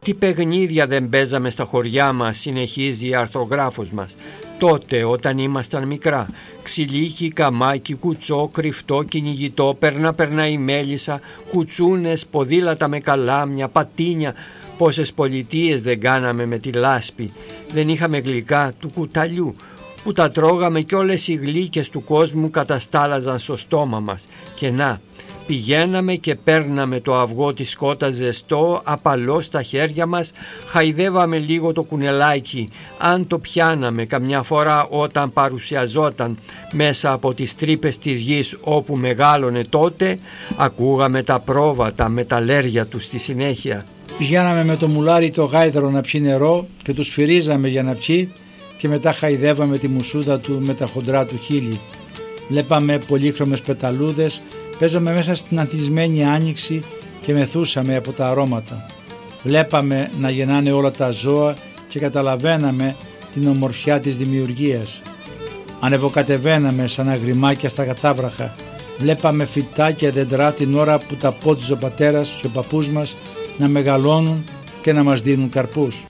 Τι παιχνίδια δεν παίζαμε στα χωριά μας, συνεχίζει η αρθρογράφος μας. Τότε όταν ήμασταν μικρά, ξυλίκι, καμάκι, κουτσό, κρυφτό, κυνηγητό, περνά η μέλισσα, κουτσούνες, ποδήλατα με καλάμια, πατίνια. Πόσες πολιτείες δεν κάναμε με τη λάσπη. Δεν είχαμε γλυκά του κουταλιού που τα τρώγαμε κι όλες οι γλύκες του κόσμου καταστάλαζαν στο στόμα μας. Και να, πηγαίναμε και παίρναμε το αυγό της σκότας ζεστό, απαλό στα χέρια μας, χαϊδεύαμε λίγο το κουνελάκι, αν το πιάναμε καμιά φορά όταν παρουσιαζόταν μέσα από τις τρύπες της γης όπου μεγάλωνε τότε, ακούγαμε τα πρόβατα με τα λέρια του στη συνέχεια. Πηγαίναμε με το μουλάρι το γάιδαρο να πιει νερό και του σφυρίζαμε για να πιει και μετά χαϊδεύαμε τη μουσούδα του με τα χοντρά του χείλη. Βλέπαμε πολύχρωμες πεταλούδες, παίζαμε μέσα στην ανθισμένη άνοιξη και μεθούσαμε από τα αρώματα. Βλέπαμε να γεννάνε όλα τα ζώα και καταλαβαίναμε την ομορφιά της δημιουργίας. Ανεβοκατεβαίναμε σαν αγριμάκια στα κατσάβραχα. Βλέπαμε φυτά και δέντρα την ώρα που τα πότιζε ο πατέρας και ο παππούς μας να μεγαλώνουν και να μας δίνουν καρπούς.